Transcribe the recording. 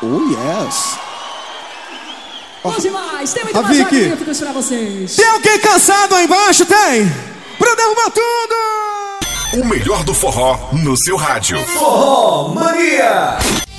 Oh, yes. Bom demais, tem muito mais magníficos pra vocês. Tem alguém cansado aí embaixo? Tem? Pra derrubar tudo! O melhor do forró no seu rádio. Forró Mania.